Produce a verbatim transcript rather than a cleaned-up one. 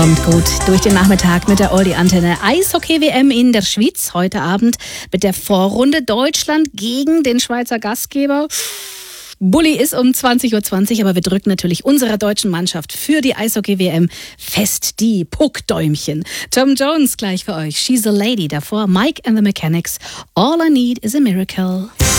kommt gut durch den Nachmittag mit der Oldie-Antenne. Eishockey-W M in der Schweiz heute Abend mit der Vorrunde Deutschland gegen den Schweizer Gastgeber. Bulli ist um zwanzig Uhr zwanzig, aber wir drücken natürlich unserer deutschen Mannschaft für die Eishockey-W M fest die Puckdäumchen. Tom Jones gleich für euch. She's a Lady. Davor Mike and the Mechanics. All I Need is a Miracle.